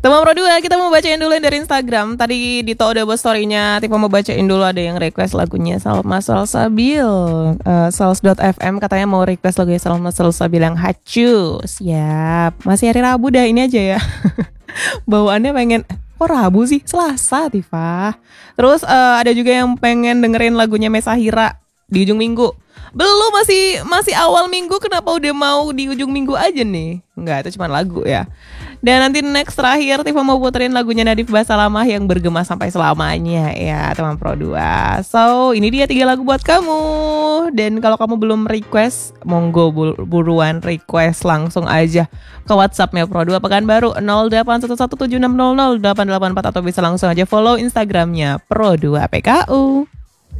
Teman Pro 2, kita mau bacain dulu yang dari Instagram. Tadi Dito udah buat story-nya, Tifa mau bacain dulu, ada yang request lagunya Salma Salsabil. Sals.fm katanya mau request lagunya Salma Salsabil yang Hacu. Siap. Masih hari Rabu dah, ini aja ya. Bawaannya pengen, kok Rabu sih? Selasa, Tifa. Terus ada juga yang pengen dengerin lagunya Mesahira di ujung minggu. Belum, masih awal minggu, kenapa udah mau di ujung minggu aja nih? Enggak, itu cuma lagu ya. Dan nanti next terakhir Tifa mau puterin lagunya Nadif Basalamah yang bergema sampai selamanya ya teman Pro 2. So ini dia 3 lagu buat kamu. Dan kalau kamu belum request, monggo buruan request langsung aja ke WhatsAppnya Pro 2 Pekanbaru 081176000884 atau bisa langsung aja follow Instagramnya Pro 2 PKU.